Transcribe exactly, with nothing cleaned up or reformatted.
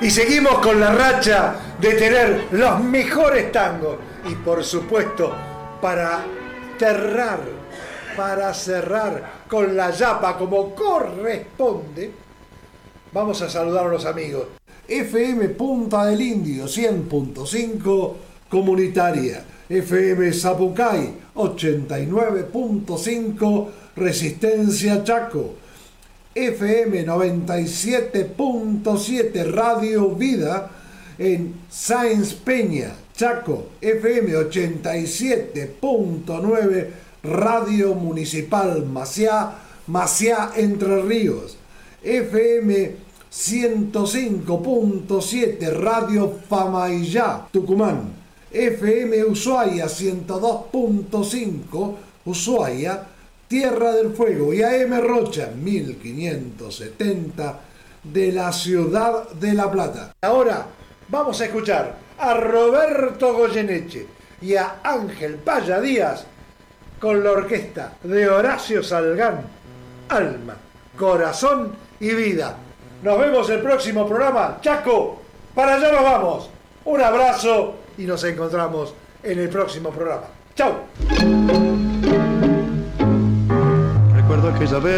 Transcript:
Y seguimos con la racha de tener los mejores tangos. Y por supuesto, para cerrar, para cerrar con la yapa como corresponde, vamos a saludar a los amigos. F M Punta del Indio cien punto cinco comunitaria. F M Zapucay ochenta y nueve punto cinco Resistencia Chaco. F M noventa y siete punto siete Radio Vida en Sáenz Peña, Chaco. F M ochenta y siete punto nueve Radio Municipal Maciá, Maciá Entre Ríos. F M ciento cinco punto siete Radio Famaillá, Tucumán. F M Ushuaia ciento dos punto cinco Ushuaia, Tierra del Fuego, y A M Rocha mil quinientos setenta de la ciudad de La Plata. Ahora vamos a escuchar a Roberto Goyeneche y a Ángel Paya Díaz con la orquesta de Horacio Salgán, Alma, Corazón y Vida. Nos vemos el próximo programa. Chaco, para allá nos vamos. Un abrazo y nos encontramos en el próximo programa. ¡Chau! Recuerdo aquella vez